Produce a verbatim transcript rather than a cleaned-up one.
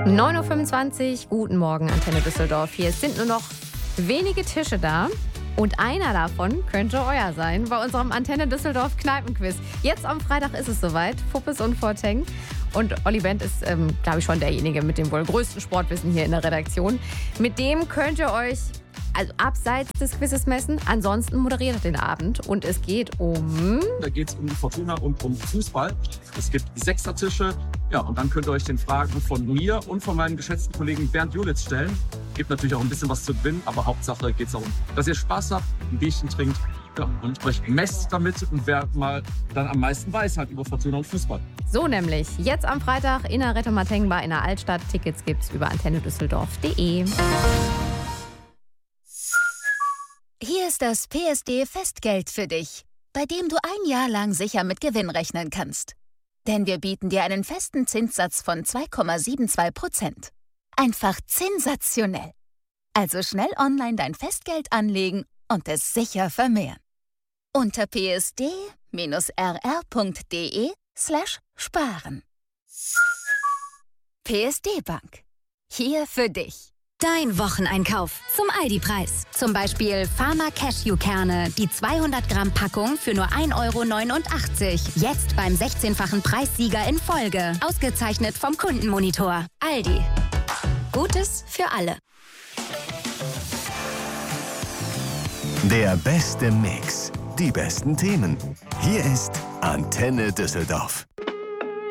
neun Uhr fünfundzwanzig, guten Morgen, Antenne Düsseldorf. Hier sind nur noch wenige Tische da und einer davon könnte euer sein bei unserem Antenne Düsseldorf Kneipenquiz. Jetzt am Freitag ist es soweit, Fuppes und Forteng. Und Olli Wendt ist, ähm, glaube ich, schon derjenige mit dem wohl größten Sportwissen hier in der Redaktion. Mit dem könnt ihr euch also abseits des Quizzes messen. Ansonsten moderiert er den Abend und es geht um... Da geht es um Fortuna und um Fußball. Es gibt Sechsertische. Ja, und dann könnt ihr euch den Fragen von mir und von meinem geschätzten Kollegen Bernd Julitz stellen. Gibt natürlich auch ein bisschen was zu gewinnen, aber Hauptsache geht es darum, dass ihr Spaß habt, ein Bierchen trinkt, ja, und euch messt damit und wer mal dann am meisten weiß halt über Fortuna und Fußball. So nämlich. Jetzt am Freitag in der Rettomatengbar in der Altstadt. Tickets gibt's über antenne düsseldorf punkt de. Hier ist das P S D Festgeld für dich, bei dem du ein Jahr lang sicher mit Gewinn rechnen kannst. Denn wir bieten dir einen festen Zinssatz von zwei Komma zweiundsiebzig Prozent. Einfach sensationell. Also schnell online dein Festgeld anlegen und es sicher vermehren. Unter psd-rr.de slash sparen. P S D Bank. Hier für dich. Dein Wocheneinkauf zum Aldi-Preis. Zum Beispiel Pharma Cashew-Kerne, die zweihundert Gramm Packung für nur ein Euro neunundachtzig. Jetzt beim sechzehnfachen Preissieger in Folge. Ausgezeichnet vom Kundenmonitor. Aldi. Gutes für alle. Der beste Mix. Die besten Themen. Hier ist Antenne Düsseldorf.